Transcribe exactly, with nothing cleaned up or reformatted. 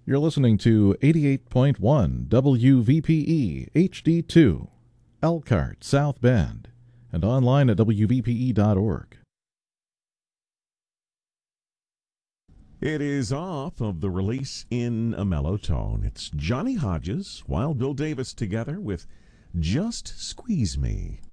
You're listening to eighty-eight point one W V P E H D two, Elkhart, South Bend, and online at W V P E dot org. It is off of the release In a Mellow Tone. It's Johnny Hodges, Wild Bill Davis together with Just Squeeze Me.